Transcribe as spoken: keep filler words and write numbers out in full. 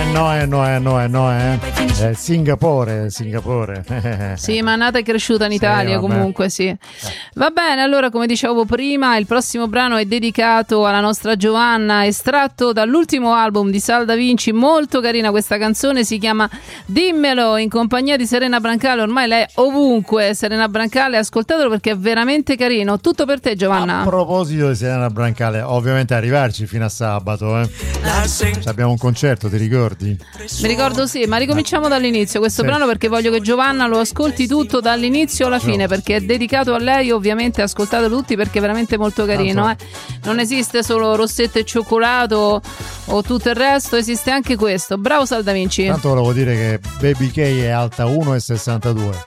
no, eh no, eh no, eh no, eh. eh Singapore, Singapore. Sì, ma nata e cresciuta in Italia, sì, comunque, sì. Va bene, allora, come dicevo prima, il prossimo brano è dedicato alla nostra Giovanna, estratto dall'ultimo album di Sal Da Vinci. Molto carina questa canzone, si chiama Dimmelo, in compagnia di Serena Brancale. Ormai lei è ovunque, Serena Brancale, ascoltatelo perché è veramente carino. Tutto per te, Giovanna. A proposito di Serena Brancale, ovviamente arrivarci fino a sabato, eh. Abbiamo un concerto, ti ricordi? Mi ricordo, sì, ma ricominciamo dall'inizio questo sì. brano, perché voglio che Giovanna lo ascolti tutto dall'inizio alla fine, perché è dedicato a lei. Ovviamente ascoltatelo tutti perché è veramente molto carino, eh. Non esiste solo rossette e cioccolato o tutto il resto, esiste anche questo. Bravo Sal Da Vinci. Tanto volevo dire che Baby K è alta uno virgola sessantadue.